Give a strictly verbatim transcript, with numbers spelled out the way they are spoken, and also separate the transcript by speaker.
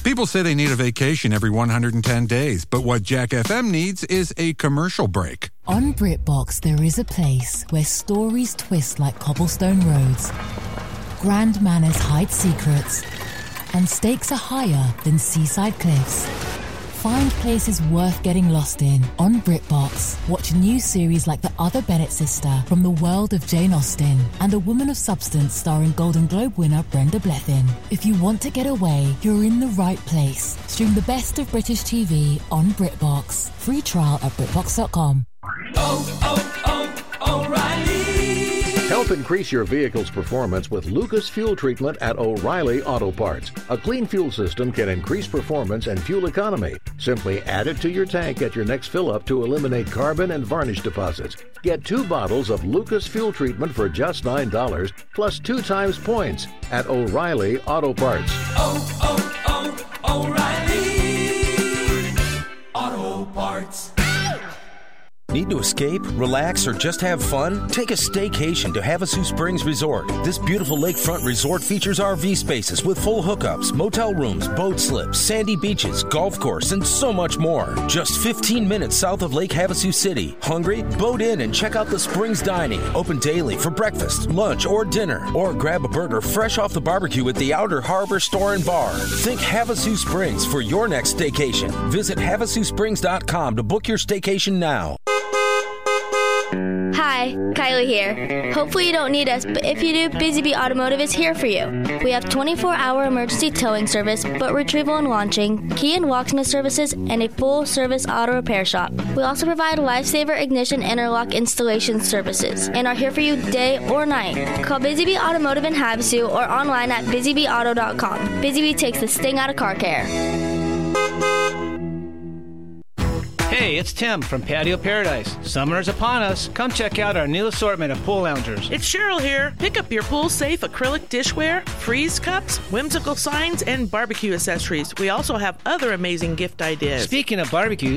Speaker 1: People say they need a vacation every one hundred ten days, but what Jack F M needs is a commercial break.
Speaker 2: On BritBox, there is a place where stories twist like cobblestone roads, grand manners hide secrets, and stakes are higher than seaside cliffs. Find places worth getting lost in on BritBox. Watch new series like The Other Bennett Sister from the world of Jane Austen and A Woman of Substance starring Golden Globe winner Brenda Blethyn. If you want to get away, you're in the right place. Stream the best of British T V on BritBox. Free trial at BritBox dot com.
Speaker 3: Oh, oh, oh, O'Reilly.
Speaker 4: Help increase your vehicle's performance with Lucas Fuel Treatment at O'Reilly Auto Parts. A clean fuel system can increase performance and fuel economy. Simply add it to your tank at your next fill-up to eliminate carbon and varnish deposits. Get two bottles of Lucas Fuel Treatment for just nine dollars, plus two times points at O'Reilly Auto Parts.
Speaker 3: Oh, oh, oh, O'Reilly Auto Parts.
Speaker 5: Need to escape, relax, or just have fun? Take a staycation to Havasu Springs Resort. This beautiful lakefront resort features R V spaces with full hookups, motel rooms, boat slips, sandy beaches, golf course, and so much more. Just fifteen minutes south of Lake Havasu City. Hungry? Boat in and check out the Springs Dining. Open daily for breakfast, lunch, or dinner. Or grab a burger fresh off the barbecue at the Outer Harbor Store and Bar. Think Havasu Springs for your next staycation. Visit Havasu Springs dot com to book your staycation now.
Speaker 6: Hi, Kylie here. Hopefully you don't need us, but if you do, Busy Bee Automotive is here for you. We have twenty-four hour emergency towing service, boat retrieval and launching, key and locksmith services, and a full-service auto repair shop. We also provide Lifesaver ignition interlock installation services and are here for you day or night. Call Busy Bee Automotive in Havasu or online at busy bee auto dot com. Busy Bee takes the sting out of car care.
Speaker 7: Hey, it's Tim from Patio Paradise. Summer is upon us. Come check out our new assortment of pool loungers.
Speaker 8: It's Cheryl here. Pick up your pool-safe acrylic dishware, freeze cups, whimsical signs, and barbecue accessories. We also have other amazing gift ideas.
Speaker 7: Speaking of barbecue,